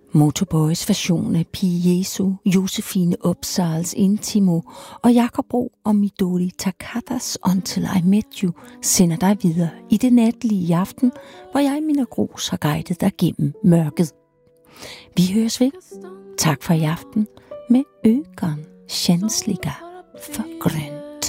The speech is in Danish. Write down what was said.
Motorboys version af Pie Jesu, Josefine Uppsals Intimo og Jakob Bro og Midori Takadas Until I Met You sender dig videre i det natlige i aften, hvor jeg, Mina Gros, har guidet dig gennem mørket. Vi høres ved. Tak for i aften med Ögon känsliga för grön.